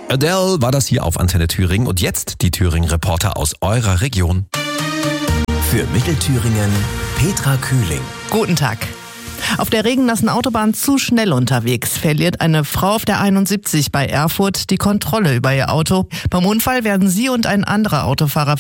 Adele war das hier auf Antenne Thüringen und jetzt die Thüringen-Reporter aus eurer Region. Für Mittelthüringen Petra Kühling. Guten Tag. Auf der regennassen Autobahn zu schnell unterwegs verliert eine Frau auf der 71 bei Erfurt die Kontrolle über ihr Auto. Beim Unfall werden sie und ein anderer Autofahrer